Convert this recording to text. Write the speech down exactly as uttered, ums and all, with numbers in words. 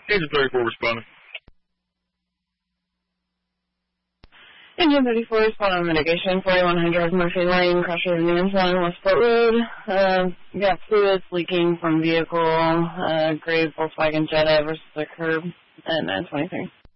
Agent thirty-four responding. Engine thirty-four responding on mitigation, forty-one hundred Murphy Lane, Crusher Nance Line, Westport Road. Uh, got fluids leaking from vehicle, uh, gray Volkswagen Jetta versus the curb at nine twenty-three.